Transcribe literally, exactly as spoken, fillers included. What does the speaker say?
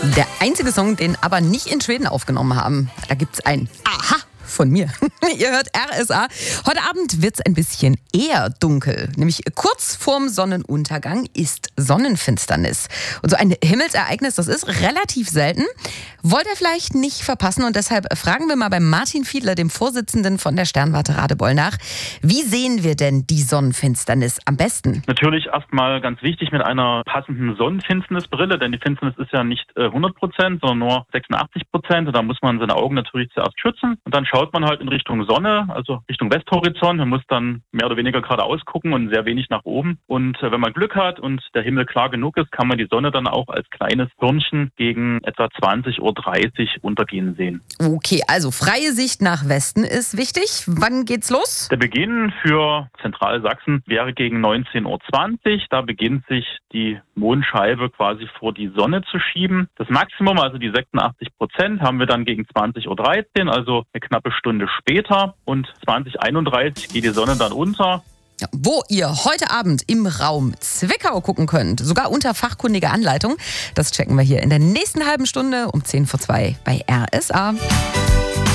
Der einzige Song, den aber nicht in Schweden aufgenommen haben. Da gibt's ein Aha von mir. Ihr hört R S A. Heute Abend wird's ein bisschen eher dunkel. Nämlich kurz vorm Sonnenuntergang ist Sonnenfinsternis. Und so ein Himmelsereignis, das ist relativ selten. Wollt ihr vielleicht nicht verpassen und deshalb fragen wir mal bei Martin Fiedler, dem Vorsitzenden von der Sternwarte Radebeul, nach. Wie sehen wir denn die Sonnenfinsternis am besten? Natürlich erstmal ganz wichtig mit einer passenden Sonnenfinsternisbrille, denn die Finsternis ist ja nicht hundert Prozent, sondern nur sechsundachtzig Prozent. Und da muss man seine Augen natürlich zuerst schützen. Und dann schaut man halt in Richtung Sonne, also Richtung Westhorizont. Man muss dann mehr oder weniger geradeaus gucken und sehr wenig nach oben. Und wenn man Glück hat und der Himmel klar genug ist, kann man die Sonne dann auch als kleines Firnchen gegen etwa zwanzig Uhr dreißig untergehen sehen. Okay, also freie Sicht nach Westen ist wichtig. Wann geht's los? Der Beginn für Zentralsachsen wäre gegen neunzehn Uhr zwanzig. Da beginnt sich die Mondscheibe quasi vor die Sonne zu schieben. Das Maximum, also die sechsundachtzig Prozent, haben wir dann gegen zwanzig Uhr dreizehn, also eine knappe Stunde später. Und zwanzig Uhr einunddreißig geht die Sonne dann unter. Ja, wo ihr heute Abend im Raum Zwickau gucken könnt, sogar unter fachkundiger Anleitung, das checken wir hier in der nächsten halben Stunde um zehn vor zwei bei R S A.